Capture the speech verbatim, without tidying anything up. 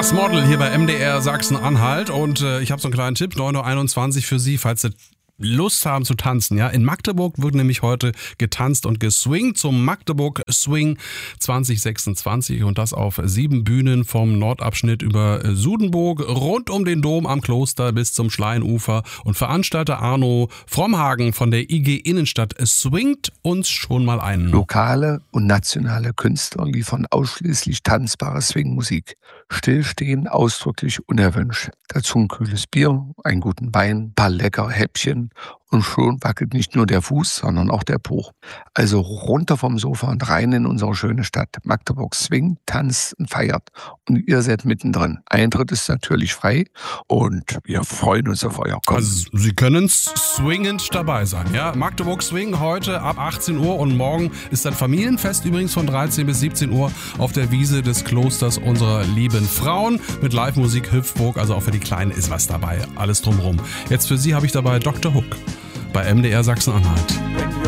Das Model hier bei M D R Sachsen-Anhalt und äh, ich habe so einen kleinen Tipp, neun Uhr einundzwanzig für Sie, falls Sie Lust haben zu tanzen. Ja, in Magdeburg wird nämlich heute getanzt und geswingt zum Magdeburg Swing zwanzig sechsundzwanzig und das auf sieben Bühnen vom Nordabschnitt über Sudenburg, rund um den Dom am Kloster bis zum Schleinufer und Veranstalter Arno Frommhagen von der I G Innenstadt swingt uns schon mal ein. Lokale und nationale Künstler liefern ausschließlich tanzbare Swingmusik. Stillstehen ausdrücklich unerwünscht. Dazu ein kühles Bier, einen guten Wein, paar leckere Häppchen und schon wackelt nicht nur der Fuß, sondern auch der Po. Also runter vom Sofa und rein in unsere schöne Stadt. Magdeburg swingt, tanzt und feiert. Und ihr seid mittendrin. Eintritt ist natürlich frei und wir freuen uns auf euer Kommen. Also Sie können swingend dabei sein. Ja, Magdeburg Swing heute ab achtzehn Uhr und morgen ist ein Familienfest übrigens von dreizehn bis siebzehn Uhr auf der Wiese des Klosters unserer lieben Frauen mit Live-Musik, Hüpfburg, also auch für die Kleinen ist was dabei. Alles drumherum. Jetzt für Sie habe ich dabei Doktor Hook bei M D R Sachsen-Anhalt.